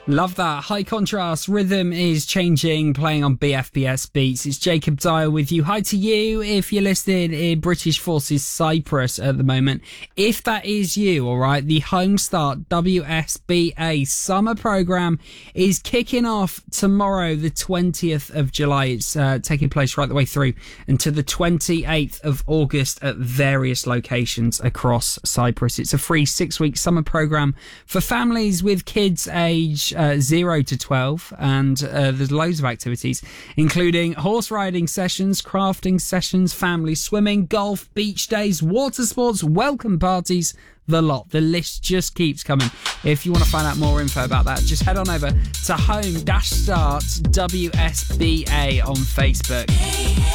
Love that. High contrast. Rhythm is changing, playing on BFBS Beats. It's Jacob Dyer with you. Hi to you if you're listening in British Forces Cyprus at the moment. If that is you, all right, the Homestart WSBA summer program is kicking off tomorrow, the 20th of July. It's taking place right the way through until the 28th of August at various locations across Cyprus. It's a free 6-week summer program for families with kids age 0 to 12, and there's loads of activities, including horse riding sessions, crafting sessions, family swimming, golf, beach days, water sports, welcome parties, the lot. The list just keeps coming. If you want to find out more info about that, just head on over to Home-Start WSBA on Facebook.